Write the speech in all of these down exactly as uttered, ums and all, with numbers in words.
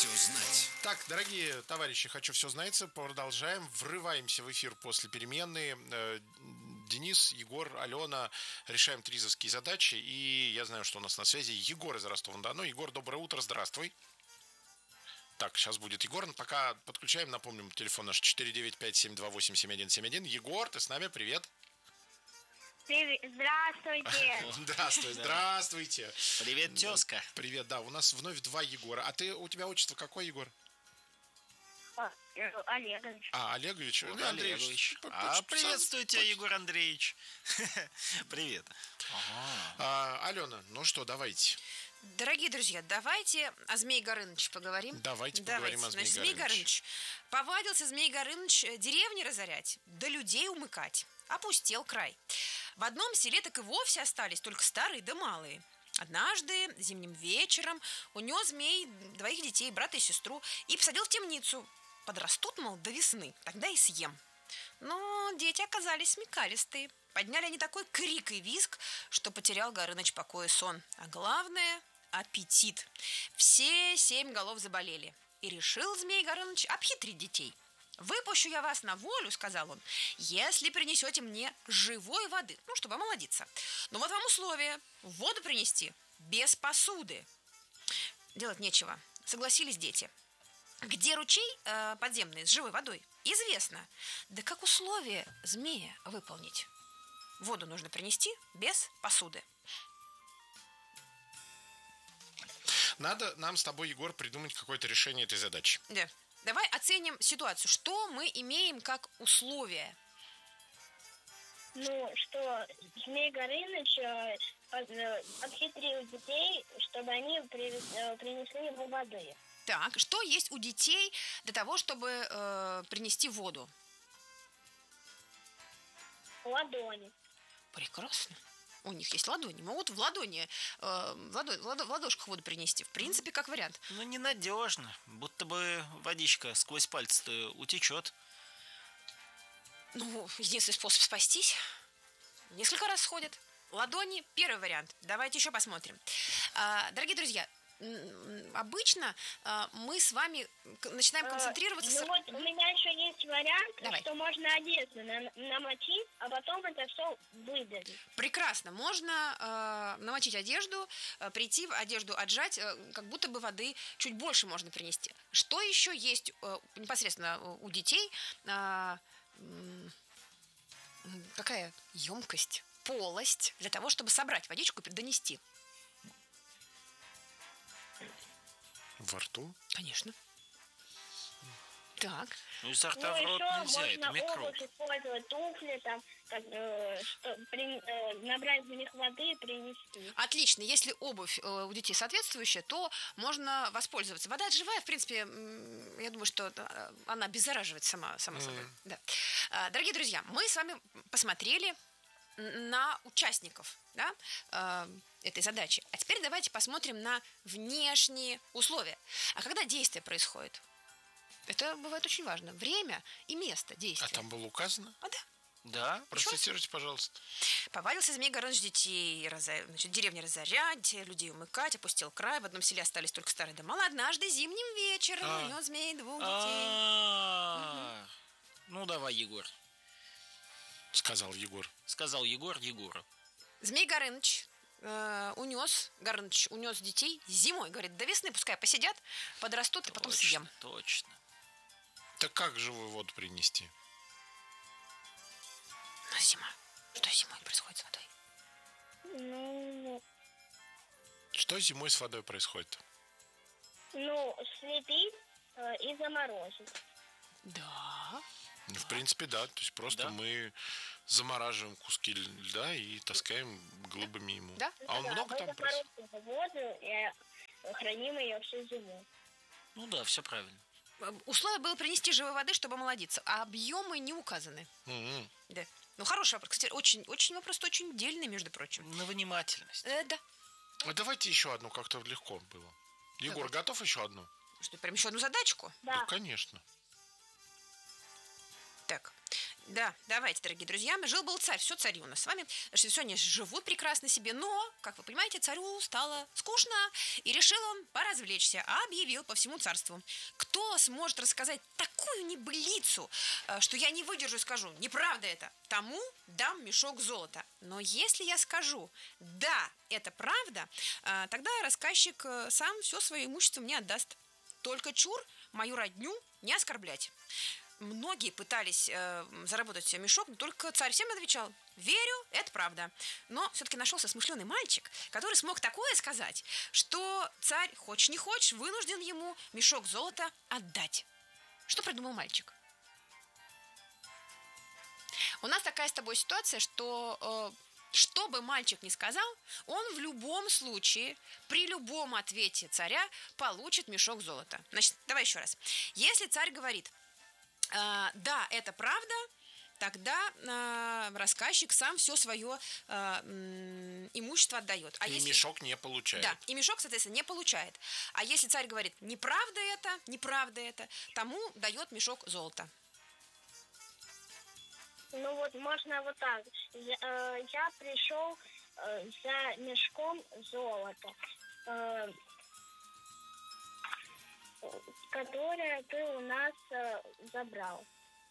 все знать. Так, дорогие товарищи, хочу все знать. Продолжаем. Врываемся в эфир после перемены. Э, Денис, Егор, Алена. Решаем тризовские задачи. И я знаю, что у нас на связи Егор из Ростова-на-Дону. Егор, доброе утро, здравствуй. Так, сейчас будет Егор. Пока подключаем, напомним, телефон наш четыре девять пять семь два восемь семь один семь один. Егор, ты с нами? Привет. Привет, здравствуйте. Здравствуй, здравствуйте. Привет, тезка. Привет, да, у нас вновь два Егора. А ты, у тебя отчество какое, Егор? Олегович. А, Олегович. Егор Илья Андреевич. Олегович. П- А, поч- приветствую тебя, поч- Егор Андреевич. Привет. А, Алена, ну что, давайте. Дорогие друзья, давайте о Змее Горыныче поговорим. Давайте поговорим о Змее Значит, Змей Горыныче. Горыныч. Повадился Змей Горыныч деревни разорять, да людей умыкать. Опустел край. В одном селе так и вовсе остались только старые да малые. Однажды зимним вечером унес змей двоих детей, брата и сестру, и посадил в темницу. Подрастут, мол, до весны, тогда и съем. Но дети оказались смекалистые. Подняли они такой крик и визг, что потерял Горыныч покой и сон. А главное – аппетит. Все семь голов заболели. И решил Змей Горыныч обхитрить детей. «Выпущу я вас на волю, — сказал он, — если принесете мне живой воды, ну, чтобы омолодиться. Но вот вам условие – воду принести без посуды». Делать нечего. Согласились дети. Где ручей э, подземный с живой водой? Известно. Да как условие змея выполнить? Воду нужно принести без посуды. Надо нам с тобой, Егор, придумать какое-то решение этой задачи. Да. Давай оценим ситуацию. Что мы имеем как условие? Ну, что Змей Горыныч э, под- э, обхитрил детей, чтобы они привез- э, принесли ему воды. Так, что есть у детей для того, чтобы э, принести воду? Ладони. Прекрасно. У них есть ладони. Могут в ладони, э, в, ладо- в ладо- в ладошках воду принести. В принципе, как вариант. Ну, ненадежно. Будто бы водичка сквозь пальцы утечет. Ну, единственный способ спастись. Несколько раз сходят. Ладони – первый вариант. Давайте еще посмотрим. А, дорогие друзья, м, обычно а, мы с вами к- начинаем концентрироваться... Э, с- Ну вот у меня еще есть вариант, Давай. что можно одежду на- намочить, а потом это все выдавить. Прекрасно. Можно э, намочить одежду, э, прийти в одежду отжать, э, как будто бы воды чуть больше можно принести. Что еще есть э, непосредственно у детей? Э, м, какая емкость, полость для того, чтобы собрать водичку и донести? Во рту? Конечно. Так. Ну, изо Ну, рта в рот еще нельзя, это можно микроб. обувь использовать, туфли, там, как, э, что, при- э, набрать в них воды и принести. Отлично. Если обувь э, у детей соответствующая, то можно воспользоваться. Вода живая, в принципе, м, я думаю, что э, она обеззараживает сама, сама собой. Да. А, Дорогие друзья, мы с вами посмотрели на участников, да, э, этой задачи. А теперь давайте посмотрим на внешние условия. А когда действие происходит? Это бывает очень важно. Время и место А действия. там было указано? А, да. Да? Процитируйте, пожалуйста. Повадился Змей Горыныч детей, разо- значит, деревни разорять, людей умыкать, опустил край. В одном селе остались только старые дома. Однажды зимним вечером А. унес змей двух детей. А, Ну, давай, Егор. Сказал Егор. Сказал Егор Егору. Змей Горыныч э, унес, Горыныч унес детей зимой. Говорит, до весны пускай посидят, подрастут, и потом Точно, съем. точно. Так как живую воду принести? Но зима. Что зимой происходит с водой? Ну, Что зимой с водой происходит? ну слепить э, и заморозить. Да. Ну, в принципе, да. То есть просто Да. мы замораживаем куски льда и таскаем глыбами ему. Да. А он Да, много мы там происходит? заморозим воду и э, храним ее всю зиму. Ну да, все правильно. Э, Условие было принести живой воды, чтобы омолодиться, а объемы не указаны. Мгм. Да. Ну, хороший вопрос. Кстати, очень, очень вопрос очень дельный, между прочим. На внимательность. Э, да. А давайте еще одну, как-то легко было. Егор, Давайте. готов еще одну? Что, прям еще одну задачку? Да, Да. конечно. Так. Да, давайте, дорогие друзья. Жил-был царь, все цари у нас с вами. Значит, все они живут прекрасно себе, но, как вы понимаете, царю стало скучно, и решил он поразвлечься, а объявил по всему царству: кто сможет рассказать такую небылицу, э, что я не выдержу и скажу: неправда это, тому дам мешок золота. Но если я скажу: да, это правда, э, тогда рассказчик э, сам все свое имущество мне отдаст. Только чур мою родню не оскорблять. Многие пытались э, заработать себе мешок, но только царь всем отвечал: верю, это правда. Но все-таки нашелся смышленый мальчик, который смог такое сказать, что царь, хочешь не хочешь, вынужден ему мешок золота отдать. Что придумал мальчик? У нас такая с тобой ситуация, что э, что бы мальчик ни сказал, он в любом случае, при любом ответе царя получит мешок золота. Значит, давай еще раз. Если царь говорит: Uh, да, это правда, тогда uh, рассказчик сам все свое uh, имущество отдает. А и если... мешок не получает. Да, и мешок, соответственно, не получает. А если царь говорит: неправда это, неправда это, тому дает мешок золота. Ну вот можно вот так. Я, э, я пришел э, за мешком золота, э, которое ты у нас э, забрал.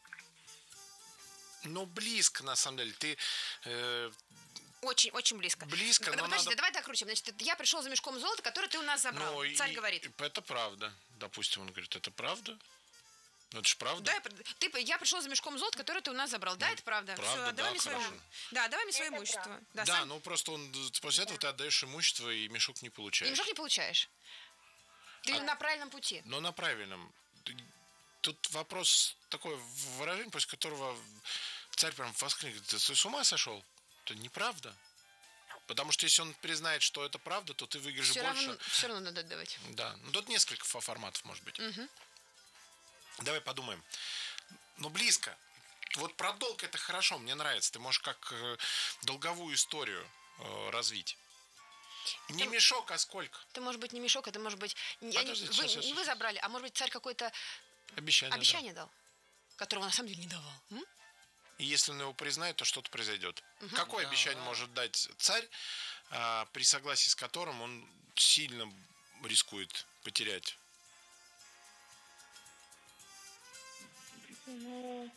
Ну, близко, на самом деле. Ты э, Очень, очень близко. близко, но Подождите, надо... давай докрутим. Значит, я пришел за мешком золота, который ты у нас забрал. Ну, Царь и- говорит: и это правда. Допустим, он говорит: это правда? Ну, это же правда. Да, я, ты, я пришел за мешком золота, который ты у нас забрал. Да, это правда. правда, Всё, да, отдавай мне свое хорошо. имущество. Да, давай мне свое Это имущество. правда. Да, Да, сам- ну просто он после этого ты отдаешь имущество и мешок не И получаешь. мешок не получаешь. Ты А- на правильном пути. Но на правильном. Тут вопрос такое выражение, после которого царь прям воскликнет: ты с ума сошел? Это неправда. Потому что если он признает, что это правда, то ты выиграешь Все больше. равно, все равно надо отдавать. Да, ну тут несколько фо- форматов может быть. Мгм. Давай подумаем. Ну, близко. Вот про долг это хорошо, мне нравится. Ты можешь как э, долговую историю э, развить. Не Это- мешок, а сколько? Это может быть не мешок, это может быть... не- они- Подождите, вы, сейчас, сейчас, не вы сейчас. забрали, а может быть царь какое-то Обещание. да. обещание дал, которого на самом деле не давал. М? И если он его признает, то что-то произойдет. Какое обещание может дать царь, а, при согласии с которым он сильно рискует потерять? Ну,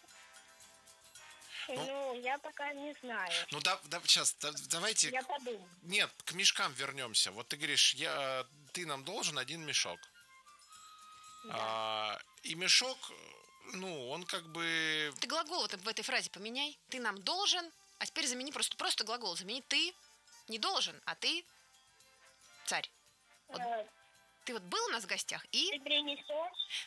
ну, я пока не знаю. Ну да, да, сейчас да- давайте. Я подумаю. Нет, к мешкам вернемся. Вот ты говоришь: я, ты нам должен один мешок. А, и мешок, ну, он как бы... Ты глагол вот в этой фразе поменяй. Ты нам должен, а теперь замени просто, просто глагол. Замени ты не должен, а ты царь. Вот. Э, Ты вот был у нас в гостях и... Ты принесешь?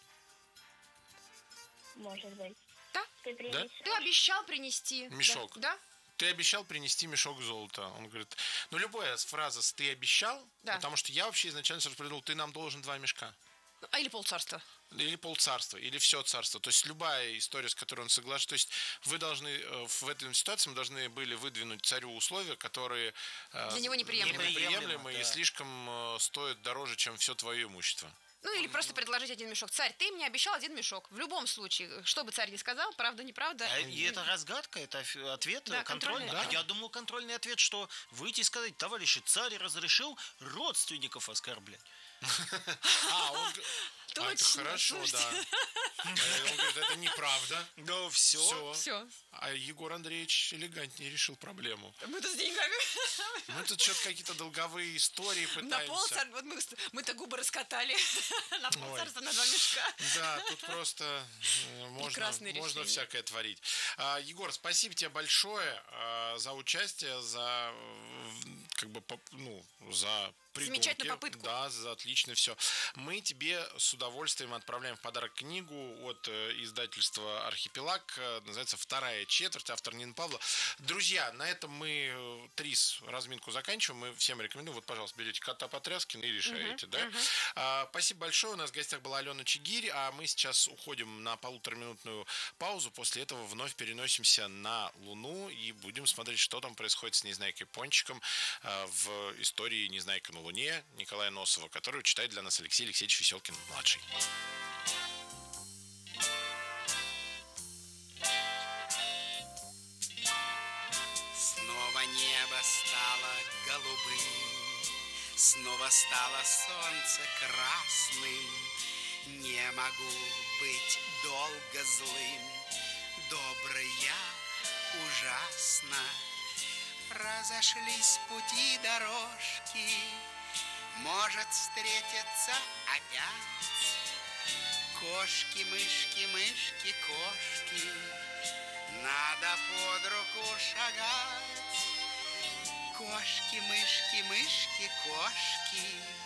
Может быть. Да. Ты принесешь? Ты обещал принести. Мешок. Да? Да? Ты обещал принести мешок золота. Он говорит, ну, любая фраза с «ты обещал», Да. потому что я вообще изначально сразу придумал: ты нам должен два мешка. А или полцарства. Или полцарства, или все царство. То есть любая история, с которой он соглашается. То есть вы должны, э, в этой ситуации мы должны были выдвинуть царю условия, которые э, Для него неприемлемы. неприемлемы и Да. слишком э, стоят дороже, чем все твое имущество. Ну, или просто предложить один мешок. Царь, ты мне обещал один мешок. В любом случае, что бы царь ни сказал, правда, неправда. А, и это разгадка, это оф- ответ Да, э, контрольный. контрольный. А я думал, контрольный ответ, что выйти и сказать: товарищи, царь разрешил родственников оскорблять. А, он... г- а, это Точно, хорошо, слушайте. да. Э, Он говорит: это неправда. Да, все. Все. Все. А Егор Андреевич элегантнее решил проблему. Мы тут с деньгами. Мы тут что-то какие-то долговые истории На пытаемся. полцарства. Вот мы, мы-то губы раскатали. На полцарства, Ой. на два мешка. Да, тут просто э, можно, Прекрасное можно решение. всякое творить. А, Егор, спасибо тебе большое а, за участие, за э, как бы поп- ну за придумки. Замечательную попытку. Да, за отлично все. Мы тебе с удовольствием отправляем в подарок книгу от э, издательства «Архипелаг». Э, Называется «Вторая четверть», автор Нина Павлова. Друзья, на этом мы э, ТРИС разминку заканчиваем. Мы всем рекомендуем. Вот, пожалуйста, берете кота Потряскина и решаете. Да? А, спасибо большое. У нас в гостях была Алена Чигирь, а мы сейчас уходим на полутораминутную паузу. После этого вновь переносимся на Луну и будем смотреть, что там происходит с Незнайкой Пончиком э, в истории «Незнайка на Луне» Николая Носова, которую читает для нас Алексей Алексеевич Веселкин-младший. снова стало солнце красным. Не могу быть долго злым, добрый я ужасно. Разошлись пути дорожки, может встретиться опять. Кошки, мышки, мышки, кошки, надо под руку шагать. Кошки, мышки, мышки, кошки,